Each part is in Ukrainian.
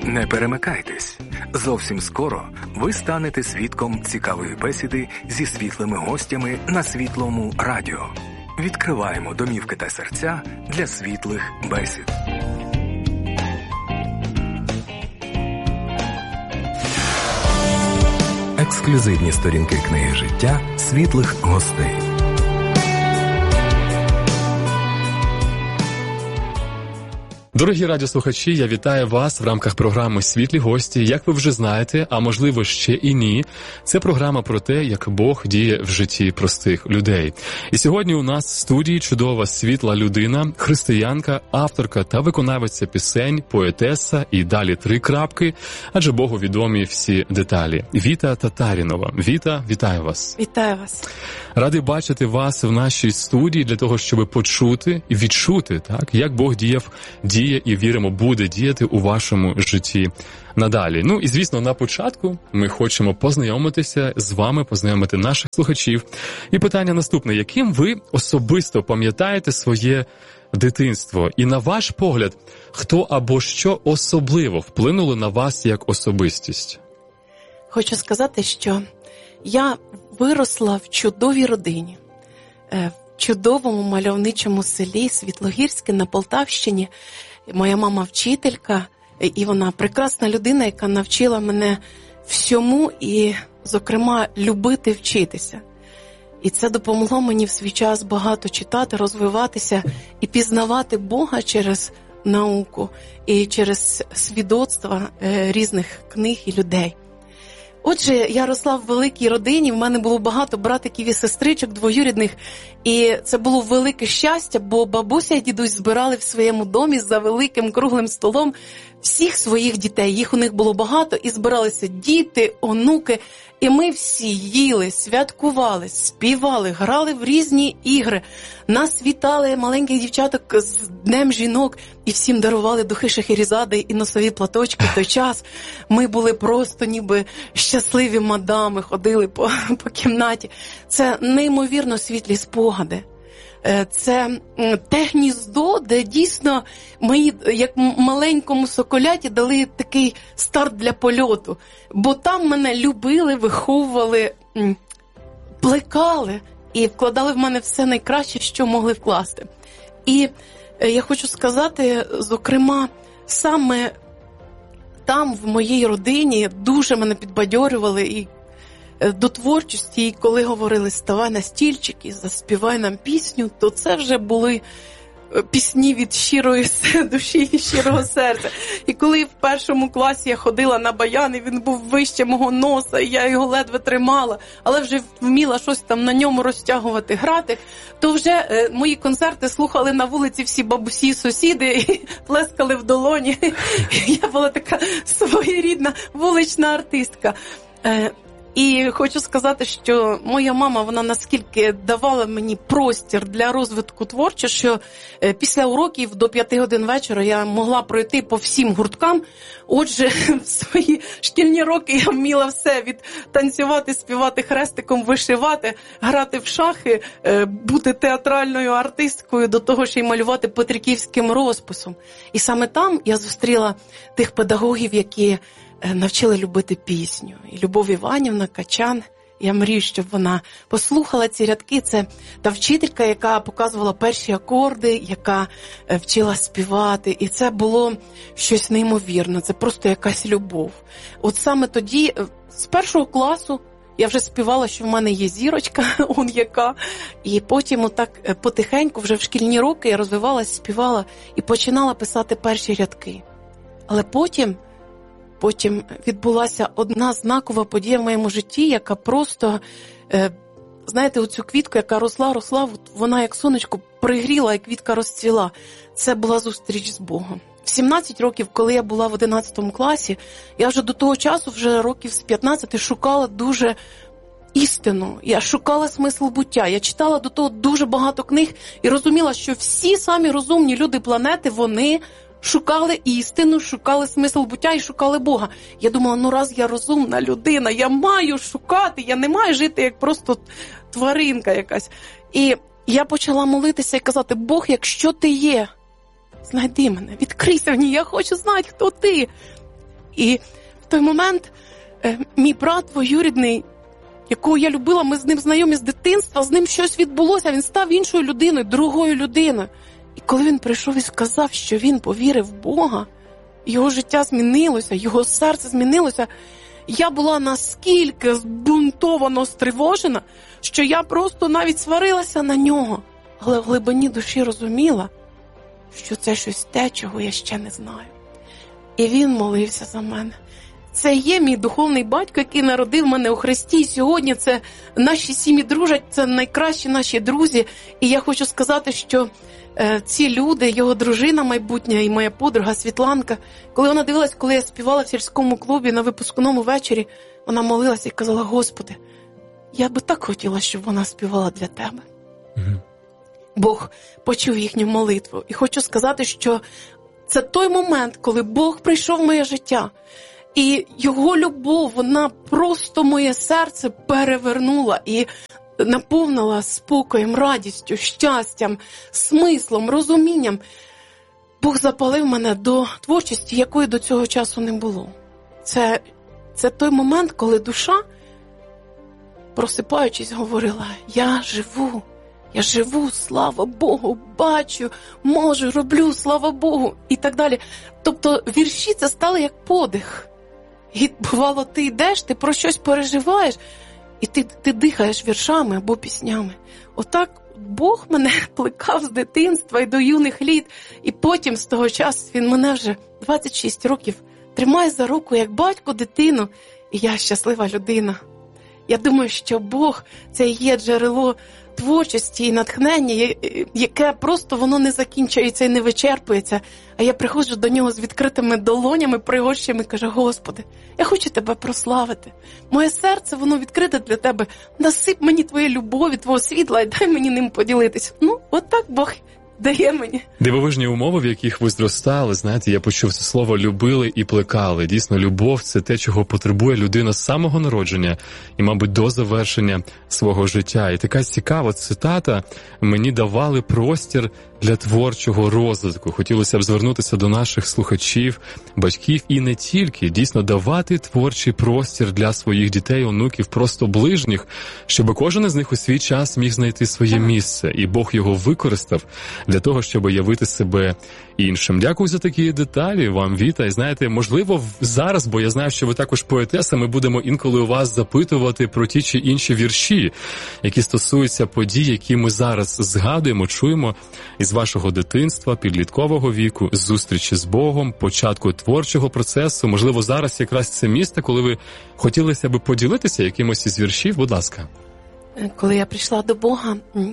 Не перемикайтесь. Зовсім скоро ви станете свідком цікавої бесіди зі світлими гостями на Світлому радіо. Відкриваємо домівки та серця для світлих бесід. Ексклюзивні сторінки книги життя світлих гостей. Дорогі радіослухачі, я вітаю вас в рамках програми «Світлі гості». Як ви вже знаєте, а можливо ще і ні, це програма про те, як Бог діє в житті простих людей. І сьогодні у нас в студії чудова світла людина, християнка, авторка та виконавиця пісень, поетеса і далі 3 крапки, адже Богу відомі всі деталі. Віта Татарінова. Віта, вітаю вас. Вітаю вас. Радий бачити вас в нашій студії для того, щоб почути і відчути, так, як Бог діє і, віримо, буде діяти у вашому житті надалі. Ну і, звісно, на початку ми хочемо познайомитися з вами, познайомити наших слухачів. І питання наступне. Яким ви особисто пам'ятаєте своє дитинство? І на ваш погляд, хто або що особливо вплинуло на вас як особистість? Хочу сказати, що я виросла в чудовій родині, в чудовому мальовничому селі Світлогірське на Полтавщині. Моя мама вчителька, і вона прекрасна людина, яка навчила мене всьому і, зокрема, любити вчитися. І це допомогло мені в свій час багато читати, розвиватися і пізнавати Бога через науку і через свідоцтва різних книг і людей. Отже, я росла в великій родині, в мене було багато братиків і сестричок двоюрідних, і це було велике щастя, бо бабуся і дідусь збирали в своєму домі за великим круглим столом всіх своїх дітей. Їх у них було багато, і збиралися діти, онуки, і ми всі їли, святкували, співали, грали в різні ігри. Нас вітали маленьких дівчаток з Днем жінок і всім дарували духи Шахерезади і носові платочки в той час. Ми були просто ніби щасливі мадами, ходили по кімнаті. Це неймовірно світлі спогади. Це те гніздо, де дійсно мої, як маленькому соколяті, дали такий старт для польоту. Бо там мене любили, виховували, плекали і вкладали в мене все найкраще, що могли вкласти. І я хочу сказати, зокрема, саме там, в моїй родині, дуже мене підбадьорювали і до творчості, і коли говорили «ставай на стільчик і заспівай нам пісню», то це вже були пісні від щирої душі і щирого серця. І коли в першому класі я ходила на баян, і він був вище мого носа, і я його ледве тримала, але вже вміла щось там на ньому розтягувати, грати, то вже мої концерти слухали на вулиці всі бабусі, сусіди, і плескали в долоні. Я була така своєрідна вулична артистка. І хочу сказати, що моя мама, вона наскільки давала мені простір для розвитку творчого, що після уроків до 5 годин вечора я могла пройти по всім гурткам. Отже, в свої шкільні роки я вміла все: від танцювати, співати хрестиком, вишивати, грати в шахи, бути театральною артисткою, до того ж і малювати петриківським розписом. І саме там я зустріла тих педагогів, які навчили любити пісню. І Любов Іванівна Качан, я мрію, щоб вона послухала ці рядки. Це та вчителька, яка показувала перші акорди, яка вчила співати. І це було щось неймовірне, це просто якась любов. От саме тоді, з першого класу, я вже співала, що в мене є зірочка, он яка. І потім отак потихеньку, вже в шкільні роки, я розвивалась, співала і починала писати перші рядки. Але потім відбулася одна знакова подія в моєму житті, яка просто, знаєте, оцю квітку, яка росла, вона як сонечко пригріла, і квітка розцвіла. Це була зустріч з Богом. В 17 років, коли я була в 11 класі, я вже до того часу, вже років з 15, шукала дуже істину. Я шукала смисл буття. Я читала до того дуже багато книг і розуміла, що всі самі розумні люди планети, вони шукали істину, шукали смисл буття і шукали Бога. Я думала, раз я розумна людина, я маю шукати, я не маю жити як просто тваринка якась. І я почала молитися і казати: Бог, якщо ти є, знайди мене, відкрийся мені, я хочу знати, хто ти. І в той момент мій брат двоюрідний, якого я любила, ми з ним знайомі з дитинства, з ним щось відбулося, він став іншою людиною, другою людиною. І коли він прийшов і сказав, що він повірив в Бога, його життя змінилося, його серце змінилося, я була наскільки збунтовано, стривожена, що я просто навіть сварилася на нього. Але в глибині душі розуміла, що це щось те, чого я ще не знаю. І він молився за мене. Це є мій духовний батько, який народив мене у Христі. І сьогодні це наші сім'ї дружать, це найкращі наші друзі. І я хочу сказати, що ці люди, його дружина майбутня і моя подруга Світланка, коли вона дивилась, коли я співала в сільському клубі на випускному вечорі, вона молилася і казала: Господи, я би так хотіла, щоб вона співала для Тебе. Бог почув їхню молитву. І хочу сказати, що це той момент, коли Бог прийшов в моє життя. І його любов, вона просто моє серце перевернула і наповнила спокоєм, радістю, щастям, смислом, розумінням. Бог запалив мене до творчості, якої до цього часу не було. Це той момент, коли душа, просипаючись, говорила: я живу, слава Богу, бачу, можу, роблю, слава Богу, і так далі. Тобто вірші це стали як подих. І бувало, ти йдеш, ти про щось переживаєш, і ти дихаєш віршами або піснями. Отак Бог мене плекав з дитинства і до юних літ, і потім з того часу він мене вже 26 років тримає за руку як батько дитину, і я щаслива людина. Я думаю, що Бог – це є джерело творчості і натхнення, яке просто воно не закінчується і не вичерпується. А я приходжу до нього з відкритими долонями, пригощами, і кажу: Господи, я хочу Тебе прославити. Моє серце, воно відкрите для Тебе. Насип мені Твоєї любові, Твого світла і дай мені ним поділитись. Отак Бог дає мені. Дивовижні умови, в яких ви зростали, знаєте, я почув це слово «любили» і «плекали». Дійсно, любов – це те, чого потребує людина з самого народження і, мабуть, до завершення свого життя. І така цікава цитата: «Мені давали простір для творчого розвитку». Хотілося б звернутися до наших слухачів, батьків і не тільки, дійсно давати творчий простір для своїх дітей, онуків, просто ближніх, щоб кожен із них у свій час міг знайти своє місце, і Бог його використав для того, щоб явити себе іншим. Дякую за такі деталі вам, Віта. І знаєте, можливо, зараз, бо я знаю, що ви також поетеса, ми будемо інколи у вас запитувати про ті чи інші вірші, які стосуються подій, які ми зараз згадуємо, чуємо із вашого дитинства, підліткового віку, зустрічі з Богом, початку творчого процесу. Можливо, зараз якраз це місце, коли ви хотілося б поділитися якимось із віршів. Будь ласка. Коли я прийшла до Бога,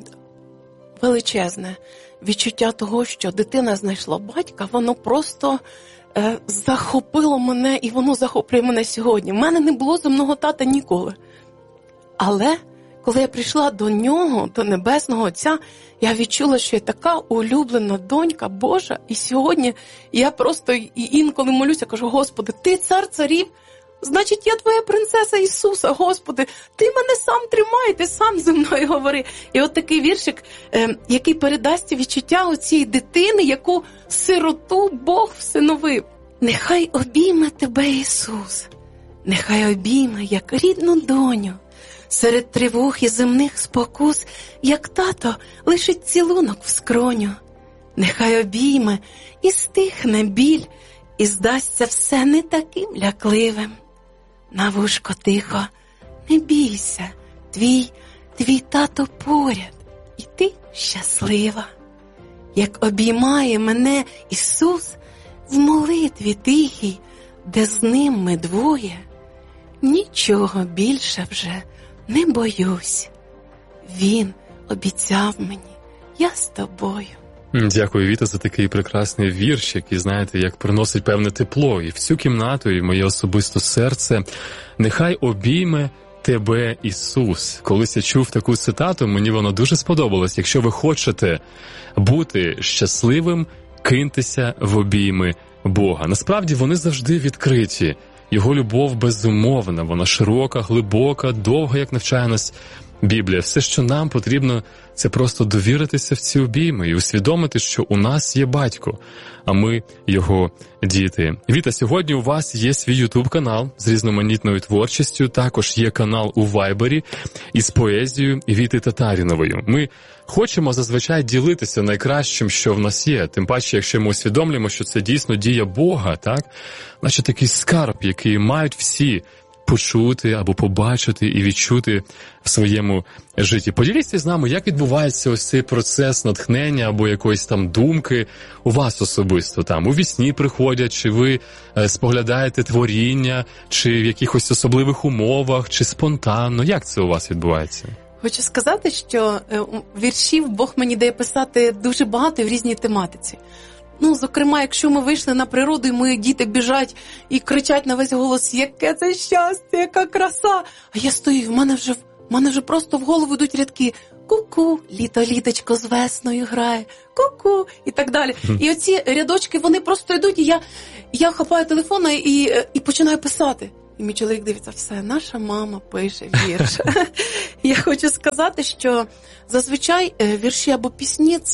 величезне відчуття того, що дитина знайшла батька, воно просто захопило мене, і воно захоплює мене сьогодні. У мене не було земного тата ніколи. Але коли я прийшла до нього, до Небесного Отця, я відчула, що я така улюблена донька Божа. І сьогодні я просто інколи молюся, кажу: Господи, Ти цар царів, значить, я Твоя принцеса Ісуса, Господи, Ти мене сам тримай, Ти сам зі мною говори. І от такий віршик, який передасть відчуття оцієї дитини, яку сироту Бог всиновив. Нехай обійме тебе Ісус, нехай обійме, як рідну доню. Серед тривог і земних спокус, як тато лишить цілунок в скроню. Нехай обійме і стихне біль, і здасться все не таким лякливим. На вушко тихо, не бійся, твій тато поряд, і ти щаслива. Як обіймає мене Ісус в молитві тихій, де з ним ми двоє, нічого більше вже не боюсь. Він обіцяв мені: я з тобою. Дякую, Віта, за такий прекрасний вірш, який, знаєте, як приносить певне тепло і в цю кімнату, і в моє особисте серце. Нехай обійме тебе Ісус. Колись я чув таку цитату, мені вона дуже сподобалась. Якщо ви хочете бути щасливим, киньтеся в обійми Бога. Насправді вони завжди відкриті. Його любов безумовна, вона широка, глибока, довга, як навчає нас Біблія. Все, що нам потрібно, це просто довіритися в ці обійми і усвідомити, що у нас є батько, а ми його діти. Віта, сьогодні у вас є свій YouTube-канал з різноманітною творчістю, також є канал у Вайбері із поезією Віти Татарінової. Ми хочемо зазвичай ділитися найкращим, що в нас є, тим паче, якщо ми усвідомлюємо, що це дійсно дія Бога, так? Наче такий скарб, який мають всі почути або побачити і відчути в своєму житті. Поділіться з нами, як відбувається ось цей процес натхнення або якоїсь там думки у вас особисто там. У вісні приходять, чи ви споглядаєте творіння, чи в якихось особливих умовах, чи спонтанно. Як це у вас відбувається? Хочу сказати, що віршів Бог мені дає писати дуже багато в різній тематиці. Зокрема, якщо ми вийшли на природу, і мої діти біжать і кричать на весь голос, яке це щастя, яка краса. А я стою, в мене вже просто в голову йдуть рядки. Ку-ку, літо-літочко з весною грає, ку-ку, і так далі. І оці рядочки, вони просто йдуть, і я хапаю телефон і починаю писати. І мій чоловік дивиться, все, наша мама пише вірш. Я хочу сказати, що зазвичай вірші або пісні –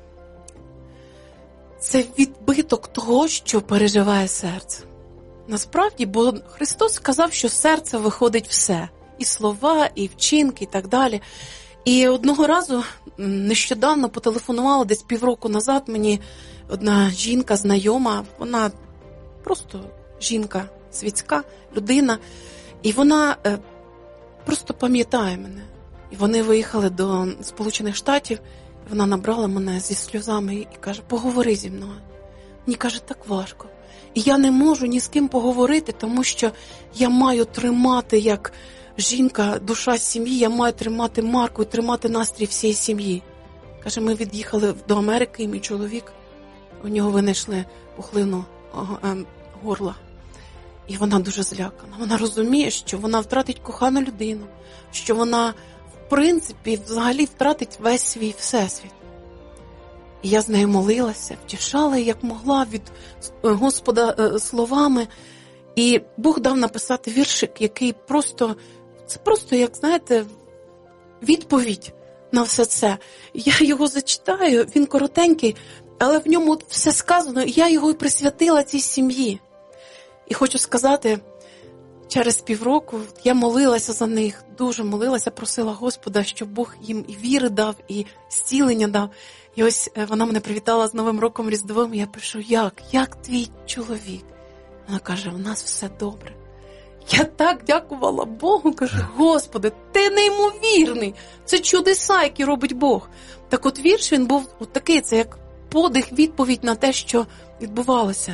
це відбиток того, що переживає серце. Насправді, бо Христос сказав, що з серця виходить все. І слова, і вчинки, і так далі. І одного разу, нещодавно, потелефонувала, десь півроку назад, мені одна жінка, знайома, вона просто жінка, світська людина, і вона просто пам'ятає мене. І вони виїхали до Сполучених Штатів, вона набрала мене зі сльозами і каже, поговори зі мною. Мені каже, так важко. І я не можу ні з ким поговорити, тому що я маю тримати, як жінка, душа сім'ї, я маю тримати марку і тримати настрій всієї сім'ї. Каже, ми від'їхали до Америки, і мій чоловік, у нього винайшли пухлину горла. І вона дуже злякана. Вона розуміє, що вона втратить кохану людину, що вона в принципі, взагалі втратить весь свій всесвіт. І я з нею молилася, втішала, як могла від Господа словами. І Бог дав написати віршик, який це просто, як, знаєте, відповідь на все це. Я його зачитаю, він коротенький, але в ньому все сказано, і я його і присвятила цій сім'ї. І хочу сказати, через півроку я молилася за них, дуже молилася, просила Господа, щоб Бог їм і віри дав, і зцілення дав. І ось вона мене привітала з Новим роком Різдвом, і я пишу, як твій чоловік? Вона каже, у нас все добре. Я так дякувала Богу, кажу, Господи, ти неймовірний, це чудеса, які робить Бог. Так от вірш, він був от такий, це як подих, відповідь на те, що відбувалося.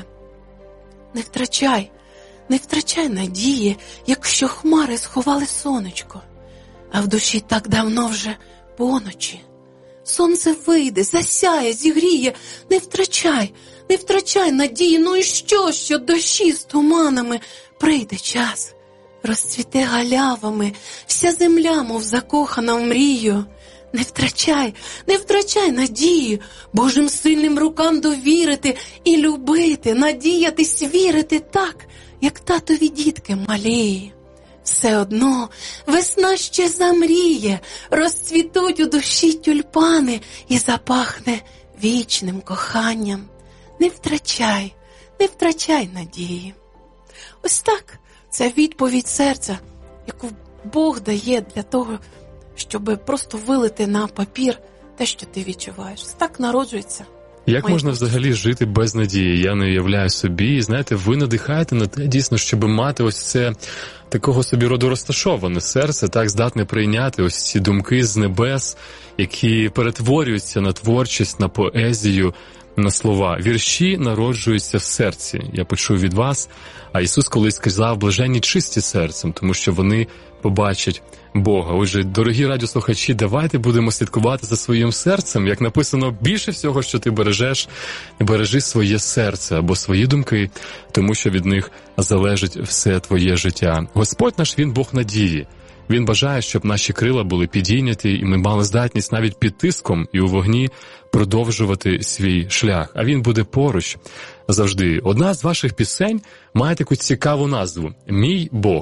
Не втрачай надії, якщо хмари сховали сонечко, а в душі так давно вже поночі. Сонце вийде, засяє, зігріє, не втрачай надії, і що дощі з туманами, прийде час, розцвіте галявами, вся земля, мов закохана в мрію. Не втрачай надії, Божим сильним рукам довірити і любити, надіятись, вірити так, як татові дітки малі. Все одно весна ще замріє, розцвітуть у душі тюльпани і запахне вічним коханням. Не втрачай надії. Ось так, це відповідь серця, яку Бог дає для того, щоб просто вилити на папір те, що ти відчуваєш. Так народжується. Як можна взагалі жити без надії? Я не уявляю собі. І знаєте, ви надихаєте на те, дійсно, щоб мати ось це такого собі роду розташоване серце, так здатне прийняти ось ці думки з небес, які перетворюються на творчість, на поезію, на слова. Вірші народжуються в серці. Я почув від вас, а Ісус колись сказав, блаженні чисті серцем, тому що вони побачать Бога. Отже, дорогі радіослухачі, давайте будемо слідкувати за своїм серцем. Як написано, більше всього, що ти бережеш, бережи своє серце або свої думки, тому що від них залежить все твоє життя. Господь наш, Він Бог надії. Він бажає, щоб наші крила були підійняті, і ми мали здатність навіть під тиском і у вогні продовжувати свій шлях. А Він буде поруч завжди. Одна з ваших пісень має таку цікаву назву «Мій Бог».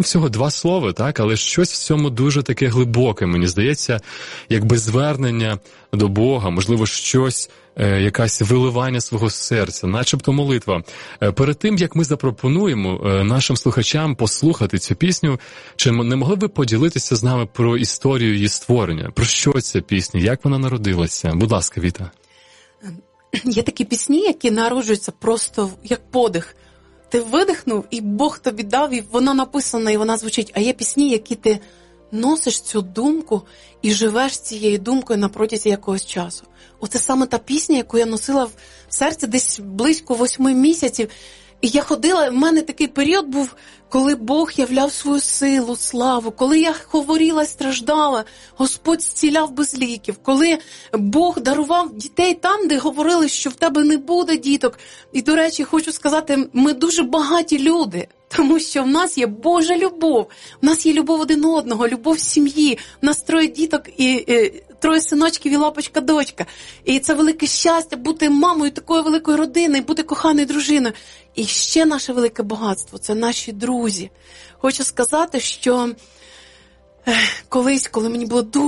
всього 2 слова, так, але щось в цьому дуже таке глибоке, мені здається, якби звернення до Бога, можливо, щось, якесь виливання свого серця, начебто молитва. Перед тим, як ми запропонуємо нашим слухачам послухати цю пісню, чи не могли б ви поділитися з нами про історію її створення? Про що ця пісня? Як вона народилася? Будь ласка, Віта. Є такі пісні, які народжуються просто як подих. Ти видихнув, і Бог тобі дав, і вона написана, і вона звучить. А є пісні, які ти носиш цю думку і живеш цією думкою на протязі якогось часу. Оце саме та пісня, яку я носила в серці десь близько 8 місяців. І я ходила, в мене такий період був, коли Бог являв свою силу, славу, коли я хворіла, страждала, Господь зціляв без ліків, коли Бог дарував дітей там, де говорили, що в тебе не буде діток. І, до речі, хочу сказати, ми дуже багаті люди, тому що в нас є Божа любов, в нас є любов один одного, любов сім'ї, в нас 3 діток і 3 синочків і лапочка-дочка. І це велике щастя бути мамою такої великої родини, бути коханою дружиною. І ще наше велике багатство – це наші друзі. Хочу сказати, що колись, коли мені було дуже